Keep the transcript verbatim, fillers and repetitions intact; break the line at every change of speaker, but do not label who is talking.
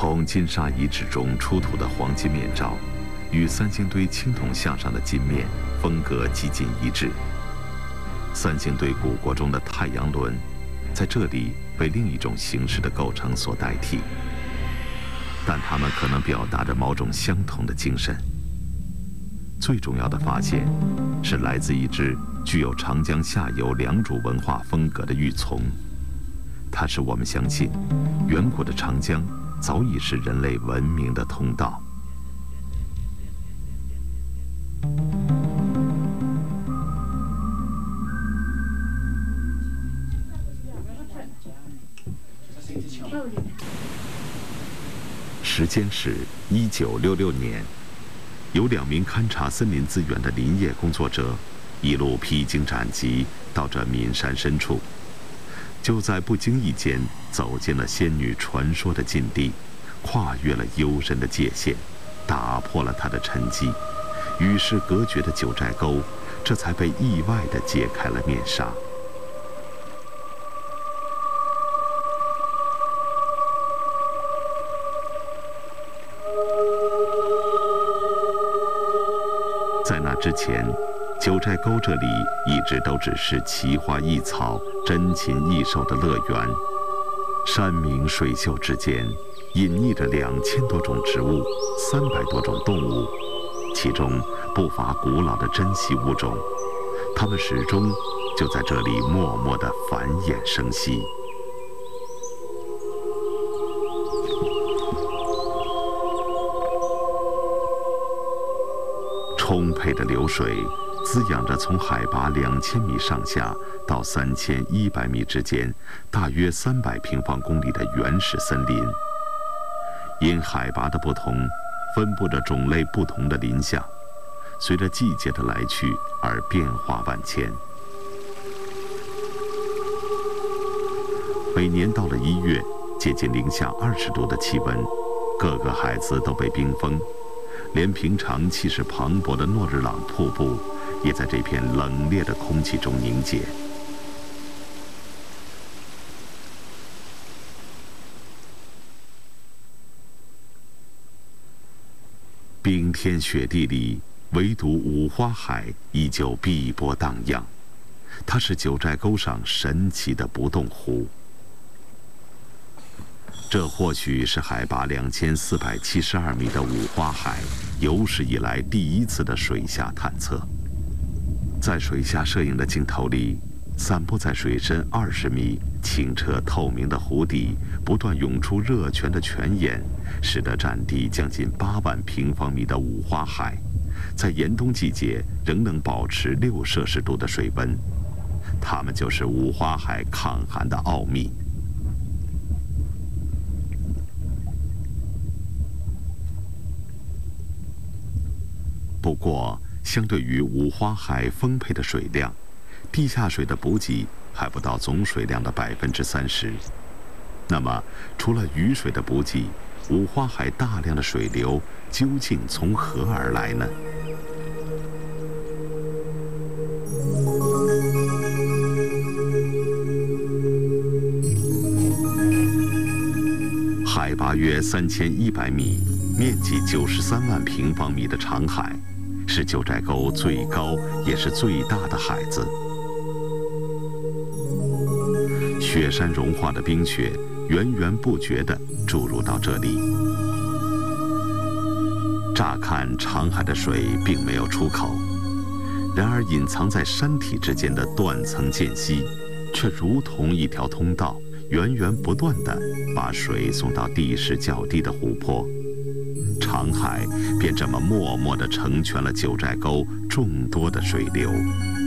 从金沙遗址中出土的黄金面罩，与三星堆青铜像上的金面风格几近一致。三星堆古国中的太阳轮，在这里被另一种形式的构成所代替，但它们可能表达着某种相同的精神。最重要的发现是来自一只具有长江下游良渚文化风格的玉琮，它使我们相信，远古的长江早已是人类文明的通道。时间是一九六六年，有两名勘察森林资源的林业工作者，一路披荆斩棘到这岷山深处，就在不经意间走进了仙女传说的禁地，跨越了幽深的界限，打破了它的沉寂，与世隔绝的九寨沟，这才被意外地揭开了面纱。在那之前，九寨沟这里一直都只是奇花异草、珍禽异兽的乐园。山明水秀之间，隐匿着两千多种植物、三百多种动物，其中不乏古老的珍稀物种，它们始终就在这里默默地繁衍生息。充沛的流水滋养着从海拔两千米上下到三千一百米之间，大约三百平方公里的原始森林。因海拔的不同，分布着种类不同的林相，随着季节的来去而变化万千。每年到了一月，接近零下二十度的气温，各个海子都被冰封。连平常气势磅礴的诺日朗瀑布，也在这片冷冽的空气中凝结。冰天雪地里，唯独五花海依旧碧波荡漾，它是九寨沟上神奇的不动湖。这或许是海拔两千四百七十二米的五花海有史以来第一次的水下探测。在水下摄影的镜头里，散布在水深二十米、清澈透明的湖底，不断涌出热泉的泉眼，使得占地将近八万平方米的五花海，在严冬季节仍能保持六摄氏度的水温。它们就是五花海抗寒的奥秘。不过，相对于五花海丰沛的水量，地下水的补给还不到总水量的百分之三十。那么，除了雨水的补给，五花海大量的水流究竟从何而来呢？海拔约三千一百米，面积九十三万平方米的长海，是九寨沟最高也是最大的海子。雪山融化的冰雪源源不绝地注入到这里。乍看长海的水并没有出口，然而隐藏在山体之间的断层间隙，却如同一条通道，源源不断地把水送到地势较低的湖泊。长海便这么默默地成全了九寨沟众多的水流。